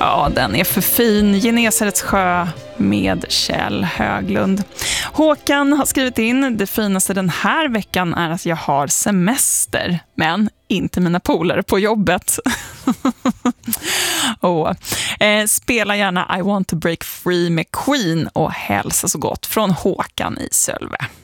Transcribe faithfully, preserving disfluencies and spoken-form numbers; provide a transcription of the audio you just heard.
Ja, den är för fin. Genesarets sjö med Kjell Höglund. Håkan har skrivit in: det finaste den här veckan är att jag har semester, men inte mina polare på jobbet. och, eh, spela gärna I want to break free med Queen och hälsa så gott från Håkan i Sölve.